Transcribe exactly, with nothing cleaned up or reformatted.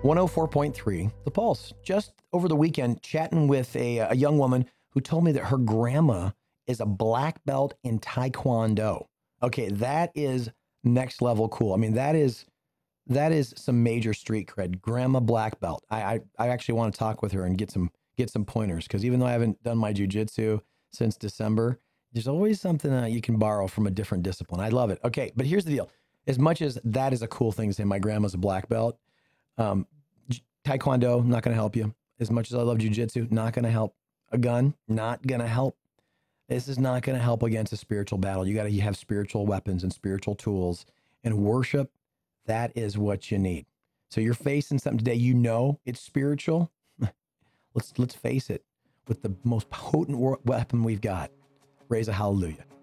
one oh four point three, The Pulse. Just over the weekend, chatting with a, a young woman who told me that her grandma is a black belt in Taekwondo. Okay, that is next level cool. I mean, that is that is some major street cred. Grandma black belt. I I, I actually want to talk with her and get some get some pointers, because even though I haven't done my jujitsu since December, there's always something uh, you can borrow from a different discipline. I love it. Okay, but here's the deal. As much as that is a cool thing to say, my grandma's a black belt, um, Taekwondo, not going to help you. As much as I love jujitsu, not going to help. A gun, not going to help. This is not going to help against a spiritual battle. You got to have spiritual weapons and spiritual tools, and worship. That is what you need. So you're facing something today. You know it's spiritual. Let's let's face it. With the most potent weapon we've got, raise a hallelujah.